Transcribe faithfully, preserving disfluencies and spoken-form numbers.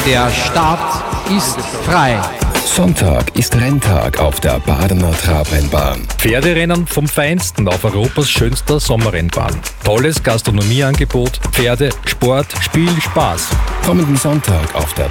Der Start ist frei. Sonntag ist Renntag auf der Badener Trabrennbahn. Pferderennen vom Feinsten auf Europas schönster Sommerrennbahn. Tolles Gastronomieangebot, Pferde, Sport, Spiel, Spaß. Kommenden Sonntag auf der